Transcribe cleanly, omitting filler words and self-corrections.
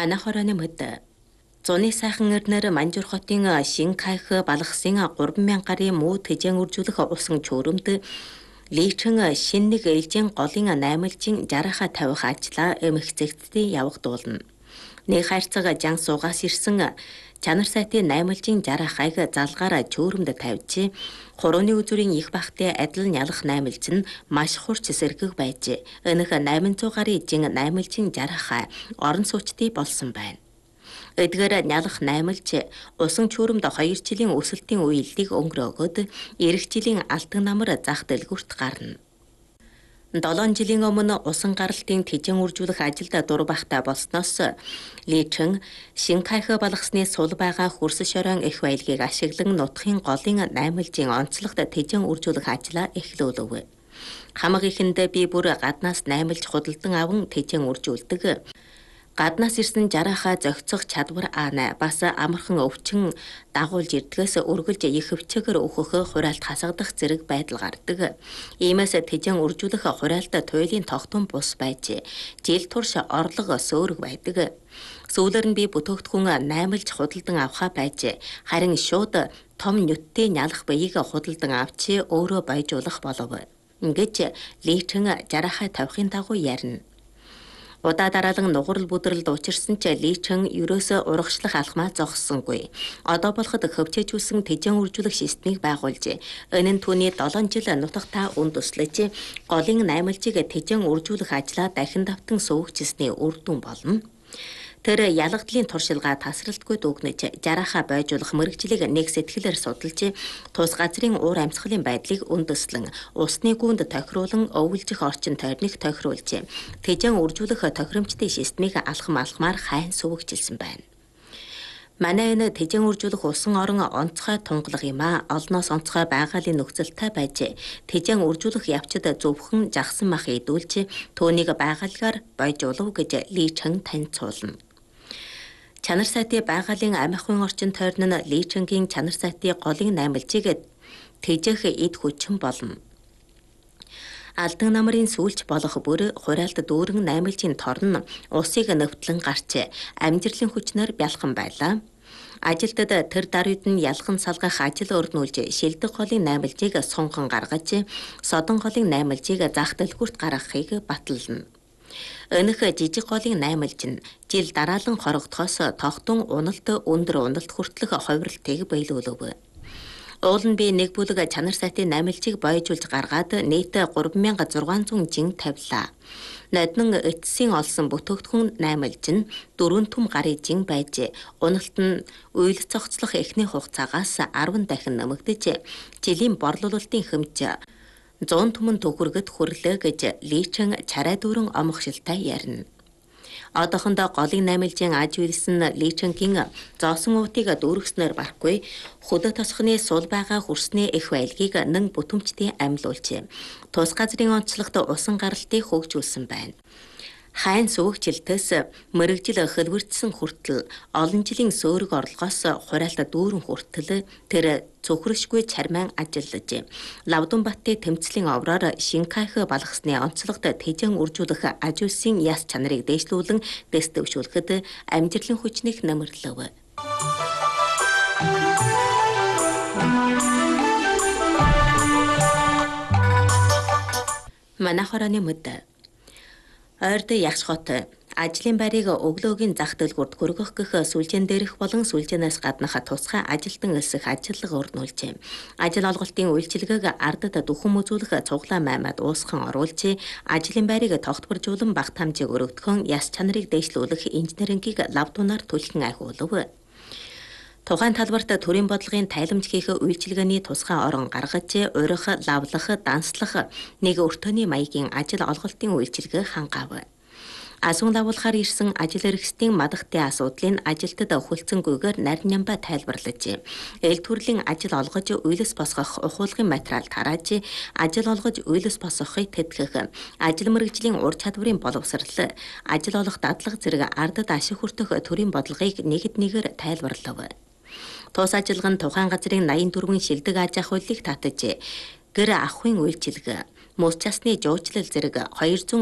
Манай хорооны мэд зуны сайхан эрднэр Манжуур хотын Шинкайх балгасын 3,000 гарын муу тэжээн үржүүлэх усан чөөрөмд лийчэн шин нэг ээлжийн голын 8-ын 60-ха тавих ажлаа эмэгцэгтдийн явагдуулна. Нэг хайрцаг жан суугаас ирсэн чанар сайтын 8-ын 60-хайг залгаараа чөөрөмд тавьж хурууны үзүүрийн их бахтай адил нялах 8-ч нь маш хурц сэргэг байж өнөх 800 гарын жин 8-ын 60-хай орон сууцтай болсон байна. Эдгээр нялах 8-ч усан чөөрөмд 2 жилийн өсөлтийн үеэлдийг өнгөрөөгөөд эх жилийн алтан намар зах дэлгүүрт гарна. 7 жилийн өмнө усан гаралтын тэжээн үржүүлэх ажилд дур бахтай болсноос лийчэн Шинкайх балгасны сул байгаа хөрс шорон их баялгийг ашиглан нутгийн голын 8-ын онцлогт тэжээн үржүүлэх ажлаа эхлүүлв. Хамаг ихэндээ би бүр гаднаас 8-лж худалдан аван тэжээн үржүүлдэг. Гаднаас ирсэн 60-хаа зохицох чадвар аана бас амархан өвчин дагуулж ирдгээс үргэлж их өвчгөр өөхөх хураалт хасагдах зэрэг байдал гардаг. Иймээс тэжээн үржүүлэх хураалт туйлын тогтун бус байж жил турш орлого сөөрөг байдаг. Сүүлээр нь би бүтээгдэхүүн 8-лж худалдан авахаа байж харин шууд том нүдтэй нялах бэйг худалдан авч өөрөө баяжуулах болов. Ингэж лийчэн 60-хаа тавихын дагуу ярина. Удаа дараалан нугурал бүдрэлд учирсан ч лийчэн ерөөсөө урагшлах алхмаа зогссонгүй. Одоо болоход хөвчөөжүүлсэн тэжээн үржүүлэх системийг байгуулж, энэ нь түүний 7 жил нутагтаа үн төслөж, голын 8-лжийг тэжээн үржүүлэх ажлаа дахин давтан суугчсны үр дүн болно. Тэр ялгдлын туршилгаа тасралтгүй дүгнэж, 60-хаа бойжуулах мэргэжлийг нэг сэтгэлээр судалж, тус газрын уур амьсгалын байдлыг үндэслэн, усны гүнд тохируулан өвлжих орчин тойрныг тохируулж, тэжээн үржүүлэх тохиромжтой системийг алхмаар хайн сувгжилсан байна. Манай энэ тэжээн үржүүлэх усан орон онцгой тунгалаг юм а. Олноос онцгой байгалийн нөхцөлтэй байж, тэжээн үржүүлэх явцад зөвхөн жагсан мах идүүлж, түүнийг байгаалгаар бойжуулав гэж лийчэн танилцуулна. Чанар сайтын байгалийн амиахын орчин тойрн нь лийчэнгийн чанар сайтын голын 8-лжийг тэжээх эд хүчин болно. Алдан намрын сүүлч болох бүр хураалт дүүрэн 8-лжийн торн усыг нөвтлэн гарч амжилтлын хүчнээр бялхан байлаа. Ажилтад тэр даруйд нь ялхан салгах ажил өрнүүлж шилдэг голын 8-лжийг сунган гаргаж содон голын 8-лжийг зах дэлгүүрт гаргахыг батална. Өнөх жижиг голын 8-лж нь жил дараалан хорогдохоос тогтун уналт өндөр уналт хүртэлх хувирлтыг биелүүлв. Уул нь би нэг бүлэг чанар сайтын 8-лжийг бойжуулж гаргаад нийт 3600 жин тавилаа. Ноднон эцсийн олсон бүтээгдэхүүн 8-лж нь 4 түм гарын жин байж, уналт нь үйл цогцлох эхний хугацаагаас 10 дахин нэмэгдэж, жилийн борлуулалтын хэмж 100 түмэн төгрөгөд хүрлээ гэж лийчэн чарай дүүрэн омгшилтай ярина. Одоохондоо голын 8-лжийн аж үйлсэн лийчэнгийн зоосон уутыг дүүргэснээр барахгүй хөдөө тосхны сул байгаа хөрсний их баялгийг нэн бүтэмжтэй амьлуулж, тус газрын онцлогт усан гаралтыг хөгжүүлсэн байна. Хайн суугчлтээс мэрэгжил хөлбөртсөн хүртэл олон жилийн сөөрөг орлогоос хураалт дүүрэн хүртэл тэр цөхрөшгүй чармайн ажиллаж, Лавдунбаттын тэмцлийн овроор Шинкайх балгасны онцлогт тэжээн үржүүлэх аж үйлсийн яс чанарыг дээшлүүлэн дэвшүүлэхэд амжилтлын хүчнийг нэмэрлэв. Манай хорооны мэд ойрд ягш хот ажлын байрыг өглөөгийн зах дэлгүүрт хүргэх гэх сүлжээн дээрх болон сүлжээнээс гаднах тусгай ажилтан элсэх ажиллага өрнүүлжээ. Ажил олголтын үйлчилгээг ардад дүхэн үзүүлэх цуглаа маймад уусхан оруулж, ажлын байрыг тогтворжуулан багт хамжиг өргөдгөн яс чанарыг дээшлүүлэх инженерингийг лавдунаар түлхэн ахиулв. Тухайн талбарт төрийн бодлогын тайламж хийх үйлчилгээний тусгай орон гаргаж, урих, лавлах, данслах нэг өртөөний маягийн ажил олголтын үйлчилгээ хангав. Асуун лавлахаар ирсэн ажил эрхсдийн мадагтын асуудлыг ажилтад хөлцөнгүйгээр нарийн нямбай тайлбарлаж, эл төрлийн ажил олгож үйлс босгох ухуулгын материал тарааж, ажил олгож үйлс босгохыг тэтгэх, ажил мэргэжлийн ур чадварын боловсрал, ажил олох дадлага зэрэг ардад ашиг хүртэх төрийн бодлогыг нэгд нэгээр тайлбарлав. Тус ажиллагаа нь тухайн газрын 84 шилдэг аж ахуй хуулийг татаж, гэр ахуйн үйлчилгээ, мөс часны жуучлал зэрэг 200